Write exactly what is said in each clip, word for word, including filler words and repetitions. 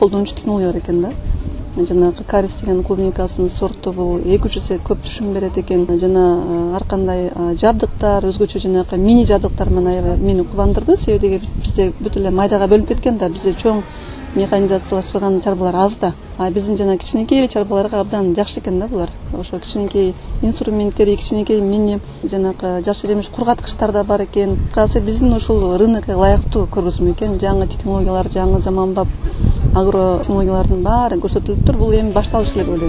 колдонуучу технологиялар экен да. Жанагы карис деген клубникасынын сорту бул эки үч эсе көп түшүм берет экен. Жана ар кандай жабдыктар, өзгөчө жанагы мини жабдыктар мени аябай мени кубандырды. Себеби бизде бүт эле майдага бөлүнүп кеткен да, бизде чоң механизациялаштырган чарбалар аз да. А биздин жана кичинекей чарбаларга абдан жакшы экен да булар. Ошо кичинекей инструменттери, кичинекей мини жанагы жакшы жемиш кургаткычтар да бар экен. Касы биздин ушул рынокко ылайыктуу көргөзмө экен. Жаңы технологиялар, жаңы заманбап агро технологиялардын баары көрсөтүлүптүр. Бул эми башталыш эле деп ойлойм.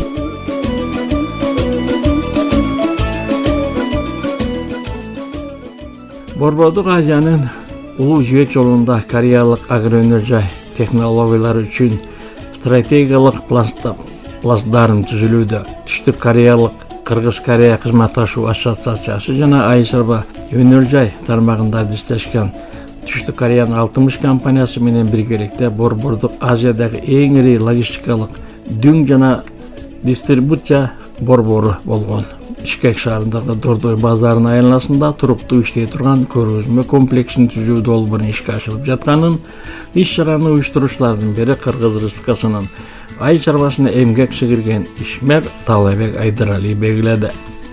Борбордук Азиянын улуу жибек жолунда кореялык агро өнөр жай технологиялар үчүн стратегиялык плацдарм түзүлүүдө. Түштүк Кореялык Кыргыз-Корея кызматташуу ассоциациясы жана Айыл чарба өнөр жай тармагында диздешкен Түштүк Кореянын алтымыш компаниясы менен биргеликте Борбордук Азиядагы эң ири логистикалык дүң жана дистрибуция борбору болгон. Бишкек шаарындагы Дордой базарынын айланасында туруктуу иштей турган көргөзмө комплексин түзүү долбоорун ишке ашырып жатканын иш чараны уюштуруучулардын бири Кыргыз Республикасынын айыл чарбасына эмгек сіңірген ишмер Талайбек Айдарали белгиледи.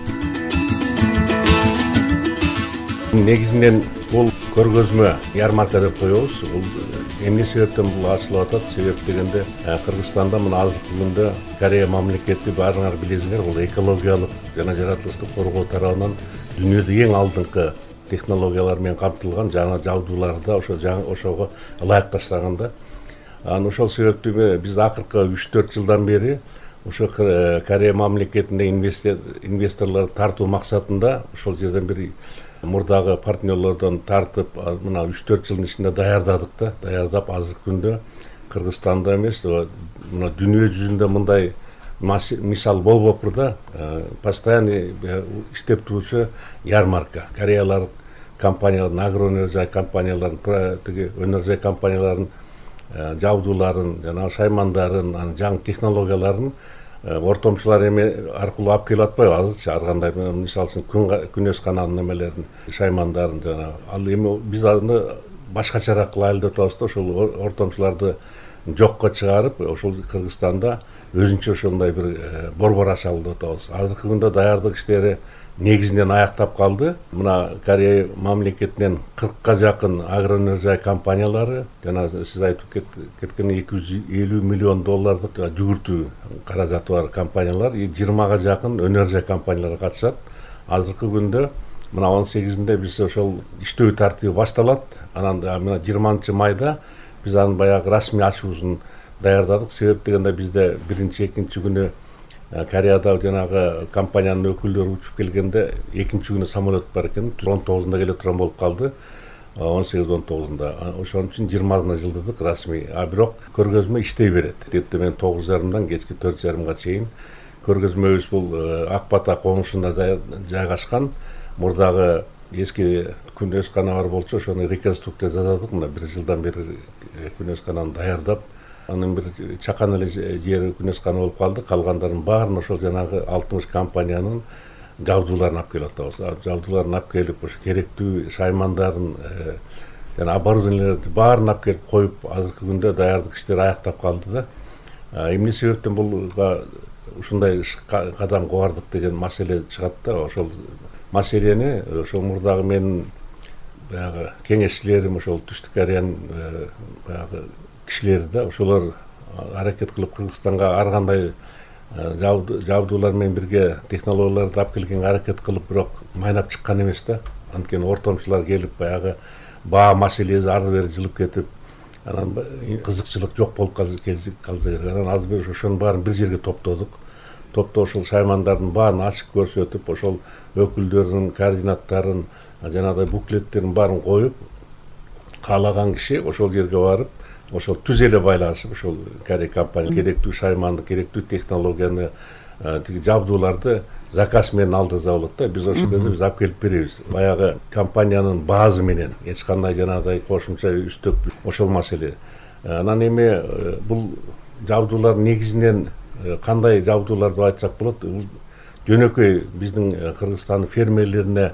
Негизинен бул көргөзмө ярмарка деп коебуз. Бул эмне себептен бул ачылып атат? Себеп дегенде Кыргызстанда мына азыркы күндө Корея мамлекети баарыңар билесиңер, бул экологиялык жана жаратылышты коргоо тарабынан дүйнөдө эң алдыңкы технологиялар менен камтылган жаңы жабдууларды ошо ошого ылайыкташтаганда. Анан ошол себептен биз акыркы үч төрт жылдан бери ошо Корея мамлекетинде инвесторлорду тартуу максатында ошол жерден бир мурдагы партнерлордон тартып, мына үч төрт жылдын ичинде даярдадык да, даярдап азыркы күндө Кыргызстанда эмес, мына дүйнө жүзүндө мындай мисал болбоптур да, постоянно иштеп турчу ярмарка. Кореялык компаниялардын, агро өнөр жай компаниялардын, тиги өнөр жай компаниялардын жабдууларын, жана шаймандарын, жаңы технологияларын ортомчулар эме аркылуу алып келип атпайбы? Азырчы ар кандай мисалы үчүн күнөс каналынын эмелерин, шаймандарын жана ал эми биз аны башкачараак кылайлы деп атабыз да, ошол ортомчуларды жокко чыгарып, ошол Кыргызстанда өзүнчө ошондой бир борбор ачалы деп атабыз. Азыркы күндө даярдык иштери негизинен аяктап калды. Мына Корея мамлекетинен кыркка жакын агро өнөр жай компаниялары, жана сиз айтып кеткен эки жүз элүү миллион доллардык жүгүртүү каражаты бар компаниялар, жыйырмага жакын өнөр жай компаниялар катышат. Азыркы күндө мына он сегизинде биз ошол иштөө тартиби башталат. Анан мына жыйырманчы майда биз анын баягы расмий ачуусун даярдадык. Себеп дегенде бизде биринчи, экинчи күнү Кореяда жанагы компаниянын өкүлдөрү учуп келгенде экинчи күнү самолет бар экен, он тогузунда келе турган болуп калды. он сегиз он тогузунда. Ошон үчүн жыйырмасына жылдырдык расмий. А бирок көргөзмө иштей берет. Эртең тогуз жарымдан кечки төрт жарымга чейин көргөзмөбүз бул Ак Бата конушунда жайгашкан. Мурдагы эски күнөс кана бар болчу, ошону реконструкция жасадык. Мына бир жылдан бери күнөс кананы даярдап, анын бир чакан эле жери күнөс кана болуп калды. Калгандарын баарын ошол жанагы алтымыш компаниянын жабдууларын алып келип атабыз. Жабдууларын алып келип, ошо керектүү шаймандарын жана оборудованиелерди баарын алып келип коюп, азыркы күндө даярдык иштери аяктап калды да. Эмне себептен булга ушундай кадамга бардык деген маселе чыгат да. Ошол маселени ошол мурдагы менин баягы кеңешчилерим, ошол Түштүк Кореянын баягы кишилери да, ошолор аракет кылып Кыргызстанга ар кандай жабдуулар менен бирге технологияларды алып келгенге аракет кылып, бирок майнап чыккан эмес да. Анткени ортомчулар келип баягы баа маселеси ары бери жылып кетип, анан кызыкчылык жок болуп калса керек. Анан азыр бир ошонун баарын бир жерге топтодук. Топто ошол шаймандардын баарын ачык көрсөтүп, ошол өкүлдөрдүн координаттарын, жанагы буклеттерин баарын коюп, каалаган киши ошол жерге барып, ошол түз эле байланышып, ошол Корея компания керектүү шайманды, керектүү технологияны, тиги жабдууларды заказ менен алдырса болот да. Биз ошол кезде биз алып келип беребиз. Баягы компаниянын базы менен эч кандай жанагыдай кошумча үстөп ошол маселе. Анан эми бул жабдуулар негизинен кандай жабдуулар деп айтсак болот? Бул жөнөкөй биздин Кыргызстандын фермерлерине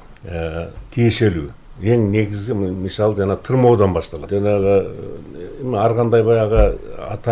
тиешелүү. Эң негизи мисалы жана тырмоодон башталат. Жанагы ар кандай баягы ата